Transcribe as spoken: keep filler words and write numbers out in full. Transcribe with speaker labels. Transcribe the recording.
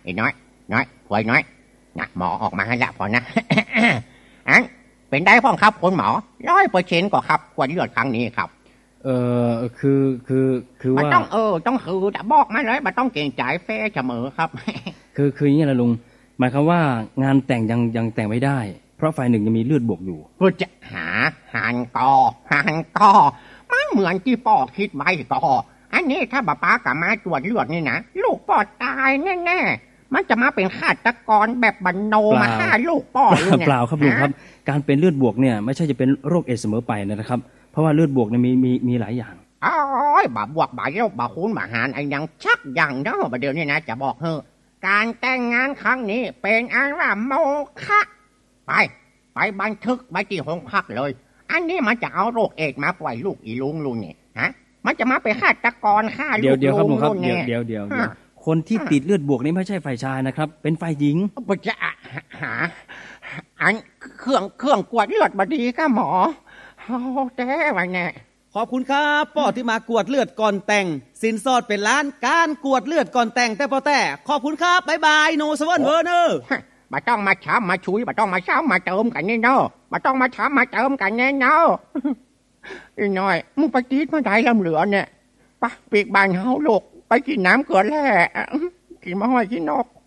Speaker 1: ไอ้น้อยน้อยป่วยน้อยนะหมอออกมาให้ละพอนะ อันเป็นได้พ้องครับคุณหมอร้อยเปอร์เซ็นต์ก็ครับกวดเลือดครั้งนี้ครับ
Speaker 2: เออคือคือคือว่า
Speaker 1: ต้องเออต้องคือจะบอกมาเลยมันต้องเก่งใจแฟเสมอครับ
Speaker 2: คือคืออย่างนี้นะลุงหมายความว่างานแต่งยังยังแต่งไม่ได้เพราะฝ่ายหนึ่งยังมีเลือดบวกอยู่
Speaker 1: ก็จะหาหันกอหันกอมันเหมือนที่พ่อคิดไว้กออันนี้ถ้าป้าป้ากลับมาตรวจเลือดนี่นะลูกพ่อตายแน่ๆมันจะมาเป็นฆาตกรแบบบันโนมาฆ่าลูกพ่อเลยเนี่ย
Speaker 2: เปล่าครับลุงครับการเป็นเลือดบวกเนี่ยไม่ใช่จะเป็นโรคเอดส์เสมอไปนะครับเพราะว่าเลือดบวกเนี่ยมีมีมีหลายอย่าง
Speaker 1: อ๋อบ่าบวกบ่าเย้าบ่าคุ้นบ่าหานไอ้ยังชักยังเนาะประเดี๋ยวนี้นะจะบอกเฮ้อการแต่งงานครั้งนี้เป็นอันว่าโมฆะไปไปบันทึกไปที่โรงพักเลยอันนี้มันจะเอาโรคเอดส์มาปล่อยลูกอีลุงลุงเนี่ยฮะมันจะมาไปฆาตกรฆ่าลูกลุงลุงเนี่ย
Speaker 2: เดี๋ยวเดี๋ยวเดี๋ยวคนที่ติดเลือดบวกนี่ไม่ใช่ฝ่ายชายนะครับเป็นฝ่ายหญิง
Speaker 1: มันจะหาอันเครื่องเครื่องกวดเลือดมาดีค่ะหมอโอ้แต่ไว้แน่
Speaker 3: ขอบคุณครับป้อที่มากวดเลือดก่อนแต่งสินสอดเป็นล้านการกวดเลือดก่อนแต่งแต่พอแต่ขอบคุณครับบ๊ายบายโนสวันเวอร์เนอร์
Speaker 1: มาต้องมาช้ำมาชุยมาต้องมาช้ำมาเติมกันแน่เนาะมาต้องมาช้ำมาเติมกันแน่เนาะอีน้อยมึงไปตีดมาได้ลำเหลือเนี่ยปะปีกบานเฮาลูกไปกินน้ำเกลือแร่กินมะฮอยกินนก